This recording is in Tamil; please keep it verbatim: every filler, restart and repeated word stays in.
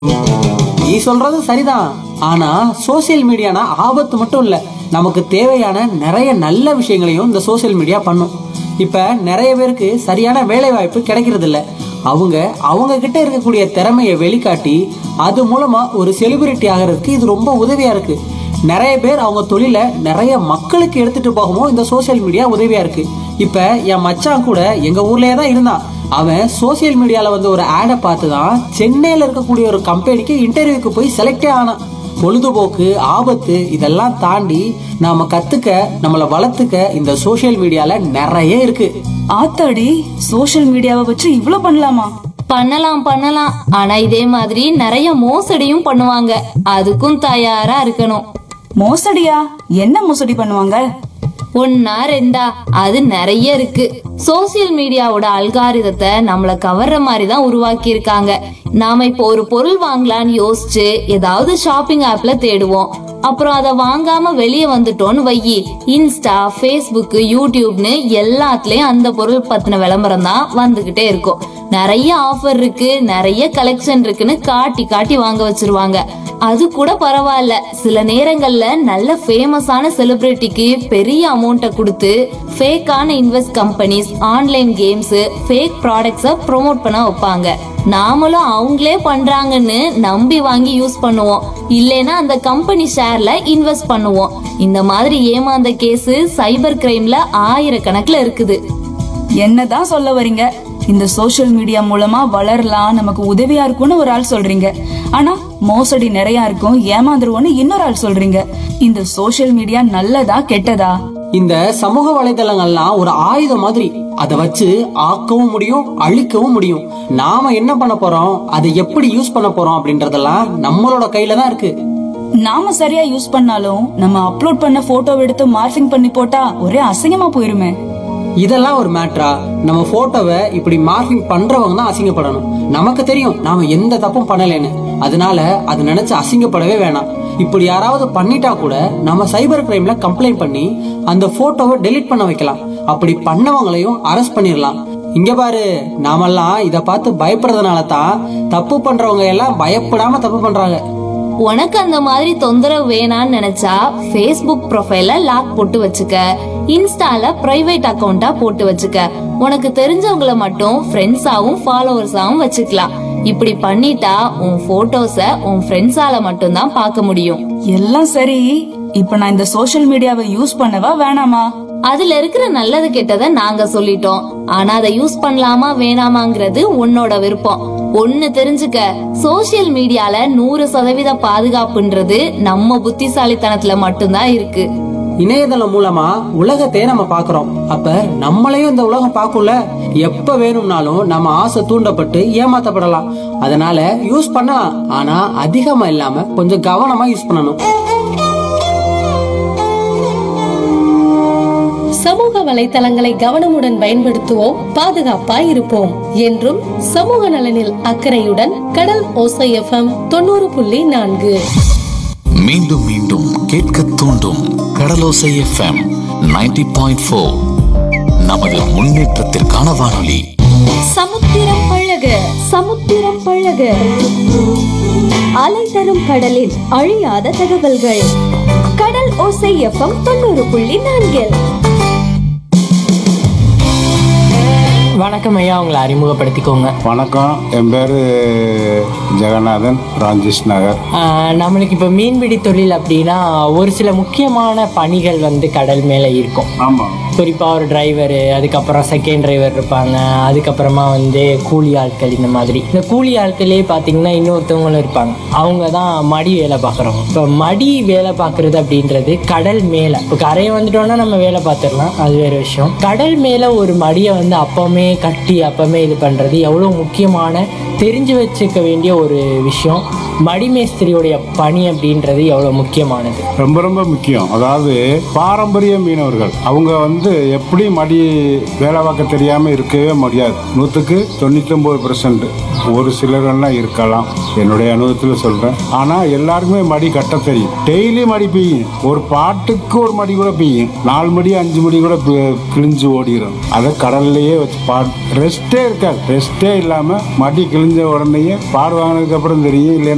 நீ சொல்றது சரிதான். ஆனா சோசியல் மீடியானா ஆபத்து மட்டும் இல்ல, நமக்கு தேவையான நிறைய நல்ல விஷயங்களையும் இந்த சோசியல் மீடியா பண்ணும். இப்ப நிறைய பேருக்கு சரியான வேலை வாய்ப்பு கிடைக்கிறது இல்ல. அவங்க அவங்க கிட்ட இருக்கக்கூடிய திறமையை வெளிக்காட்டி அது மூலமா ஒரு செலிபிரிட்டி ஆகிறதுக்கு இது ரொம்ப உதவியா இருக்கு. நிறைய பேர் அவங்க தொழில நிறைய மக்களுக்கு எடுத்துட்டு போகவும் இந்த சோசியல் மீடியா உதவியா இருக்கு. இப்ப என் மச்சான் கூட எங்க ஊர்லயே தான் இருந்தான். அவன் சோசியல் மீடியால வந்து ஒரு ஆடை பார்த்து தான் சென்னையில இருக்கக்கூடிய ஒரு கம்பெனிக்கு இன்டர்வியூக்கு போய் செலக்டே ஆனான். பொழுதுபோக்கு, ஆபத்து இதெல்லாம் தாண்டி நாம கத்துக்க, நம்மளை வளர்த்துக்க இந்த சோசியல் மீடியால நிறைய இருக்கு. ஆத்தாடி, சோஷியல் மீடியாவை வச்சு இவ்ளோ பண்ணலாமா? பண்ணலாம் பண்ணலாம் ஆனா இதே மாதிரி நிறைய மோசடியும் பண்ணுவாங்க. அதுக்கும் தயாரா இருக்கணும். மோசடியா? என்ன மோசடி பண்ணுவாங்க? ஒன்னா ரெண்டா, அது நிறைய இருக்கு. சோசியல் மீடியாவோட அல்காரிதத்தை நம்மள கவர்ற மாதிரி தான் உருவாக்கி இருக்காங்க. நாம இப்போ ஒரு பொருள் வாங்கலாம்னு யோசிச்சு ஏதாவது ஷாப்பிங் ஆப்ல தேடுவோம். அப்புறம் அதை வாங்காம வெளியே வந்துட்டோம்னு வையி, இன்ஸ்டா, ஃபேஸ்புக், யூடியூப்னு எல்லாத்துலயும் அந்த பொருள் பத்தின விளம்பரம் தான் வந்துகிட்டே இருக்கும். நிறைய ஆஃபர் இருக்கு, நிறைய கலெக்ஷன் இருக்குன்னு காட்டி காட்டி வாங்க வச்சிருவாங்க. அது கூட பரவாயில்ல, சில நேரங்கள்ல நல்ல ஃபேமஸான செலிபிரிட்டிக்கு பெரிய அமௌண்ட்டை கொடுத்து ஃபேக்கான invest companies, online games, fake ப்ராடக்ட்ஸை ப்ரோமோட் பண்ண வைப்பாங்க. நாமளும் அவங்களே பண்றாங்கன்னு நம்பி வாங்கி யூஸ் பண்ணுவோம். இல்லைன்னா அந்த கம்பெனி ஷேர்ல இன்வெஸ்ட் பண்ணுவோம். இந்த மாதிரி ஏமாந்த கேஸ் சைபர் கிரைம்ல ஆயிரக்கணக்குல இருக்குது. என்னதான் சொல்ல வர்றீங்க? இந்த சோஷியல் மீடியா மூலமா வளரலாம், நமக்கு உதவியா இருக்கும்னு ஒரு ஆள் சொல்றீங்க. ஆனா மோசடி நிறைய இருக்கும், ஏமாந்துருவோம்னு இன்னொரு ஆள் சொல்றீங்க. இந்த சோஷியல் மீடியா நல்லதா கெட்டதா? இந்த சமூக வலைதளங்கள்லாம் ஒரு ஆயுதம் மாதிரி. அதை வச்சு ஆக்கவும் முடியும், அழிக்கவும் முடியும். நாம என்ன பண்ண போறோம், அதை எப்படி யூஸ் பண்ண போறோம் அப்படின்றதெல்லாம் நம்மளோட கையில தான் இருக்கு. நாம சரியா யூஸ் பண்ணாலும் நம்ம அப்லோட் பண்ண போட்டோ எடுத்து மார்ஃபிங் பண்ணி போட்டா ஒரே அசிங்கமா போயிருமே. இதெல்லாம் ஒரு மேட்ரா? நம்ம போட்டோவை இப்படி மார்க்கிங் பண்றவங்க தான் அசிங்கப்படணும். நமக்கு தெரியும் நாம எந்த தப்பும் பண்ணலைன்னு. அதனால அது நினைச்சு அசிங்கப்படவே வேணாம். இப்படி யாராவது பண்ணிட்டா கூட நம்ம சைபர் கிரைம்ல கம்ப்ளைண்ட் பண்ணி அந்த போட்டோவை டெலீட் பண்ண வைக்கலாம். அப்படி பண்ணவங்களையும் அரெஸ்ட் பண்ணிடலாம். இங்க பாரு, நாமெல்லாம் இத பார்த்து பயப்படுறதுனால தான் தப்பு பண்றவங்க எல்லாம் பயப்படாம தப்பு பண்றாங்க. உனக்கு அந்த மாதிரி தொந்தரவு வேணான்னு நினைச்சா ஃபேஸ்புக் ப்ரொஃபைல லாக் போட்டு வச்சுக்க, இன்ஸ்டால பிரைவேட் அக்கவுண்டா போட்டு வச்சுக்க. உனக்கு தெரிஞ்சவங்கள மட்டும் ஃப்ரெண்ட்ஸாவும் ஃபாலோவர்ஸாவும் வச்சுக்கலாம். இப்படி பண்ணிட்டா உன் போட்டோஸ உன் ஃப்ரெண்ட்ஸால மட்டும் தான் பார்க்க முடியும். எல்லாம் சரி, இப்ப நான் இந்த சோஷியல் மீடியாவை யூஸ் பண்ணவா வேணாமா? அதுல இருக்கிற நல்லது கெட்டதை நாங்க சொல்லிட்டோம். ஆனா அதை யூஸ் பண்ணலாமா வேணாமாங்கிறது உன்னோட விருப்பம். ஒண்ணு தெரிஞ்சுக்க, சோசியல் மீடியால நூறு சதவீத பாதுகாப்புன்றது நம்ம புத்திசாலித்தனத்துல மட்டும்தான் இருக்கு. இணையதளம் மூலமா உலகத்தையே நம்ம பாக்குறோம். அப்ப நம்மளையும் இந்த உலகம் பார்க்கும்ல. எப்ப வேணும்னாலும் நம்ம ஆசை தூண்டப்பட்டு ஏமாத்தப்படலாம். அதனால யூஸ் பண்ணலாம், ஆனா அதிகமா இல்லாம கொஞ்சம் கவனமா யூஸ் பண்ணணும். சமூக வலைத்தளங்களை கவனமுடன் பயன்படுத்துவோம், பாதுகாப்பாய் இருப்போம். என்றும் சமூக நலனில் அக்கறையுடன் கடல் ஓசை எஃப்எம் தொண்ணூறு புள்ளி நான்கு. மீண்டும் மீண்டும் கேட்க தூண்டும் கடலோசை எஃப்எம் நைன்டி பாயிண்ட் ஃபோர். நமது முன்னேற்றத்திற்கான வானொலி. சமுத்திரம் பழக சமுத்திரம் பழக அலை தரும் கடலில் அழியாத தகவல்கள். கடல் ஓசை எஃப்எம் தொண்ணூறு புள்ளி நான்கில். வணக்கம் ஐயா, உங்களை அறிமுகப்படுத்திக்கோங்க. வணக்கம், என் பேர் ஜெகநாதன், ராஜேஷ் நகர். நம்மளுக்கு இப்போ மீன்பிடி தொழில் அப்படின்னா ஒரு சில முக்கியமான பணிகள் வந்து கடல் மேலே இருக்கும். ஆமாம். குறிப்பாக ஒரு டிரைவரு, அதுக்கப்புறம் செகண்ட் டிரைவர் இருப்பாங்க, அதுக்கப்புறமா வந்து கூலி ஆட்கள். இந்த மாதிரி இந்த கூலி ஆட்களே பார்த்தீங்கன்னா இன்னொருத்தவங்களும் இருப்பாங்க. அவங்க தான் மடி வேலை பார்க்குறவங்க. இப்போ மடி வேலை பார்க்குறது அப்படின்றது கடல் மேலே. இப்போ கரையை வந்துட்டோன்னா நம்ம வேலை பார்த்துடலாம், அது வேறு விஷயம். கடல் மேலே ஒரு மடியை வந்து அப்போவுமே கட்டி அப்போவுமே இது பண்ணுறது எவ்வளோ முக்கியமான, தெரிஞ்சு வச்சுக்க வேண்டிய ஒரு விஷயம். மடிமேஸ்திரியோடைய பணி அப்படின்றது எவ்வளோ முக்கியமானது? ரொம்ப ரொம்ப முக்கியம். அதாவது பாரம்பரிய மீனவர்கள் அவங்க வந்து எப்படி மடி வேலை பார்க்க தெரியாமல் இருக்கவே முடியாது. நூற்றுக்கு தொண்ணூற்றி ஒம்பது பர்சன்ட். ஒரு சிலரெல்லாம் இருக்கலாம், என்னுடைய அனுபவத்தில் சொல்கிறேன். ஆனால் எல்லாருக்குமே மடி கட்ட தெரியும். டெய்லி மடி பெய்யும், ஒரு பாட்டுக்கு ஒரு மடி கூட பெய்யும். நாலு மடி அஞ்சு மடி கூட கிழிஞ்சு ஓடிடும். அதை கடல்லையே வச்சு பாடு, ரெஸ்ட்டே இருக்காது. ரெஸ்ட்டே இல்லாமல் மடி கிழிஞ்ச உடனேயே பாடு வாங்கினதுக்கு அப்புறம் தெரியும். இல்லைன்னா